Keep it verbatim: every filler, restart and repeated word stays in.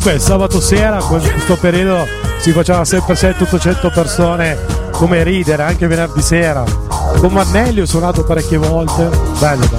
Comunque sabato sera, in questo periodo, si faceva sempre settecento ottocento persone come ridere, anche venerdì sera. Con Mannelli ho suonato parecchie volte. Bello, bello.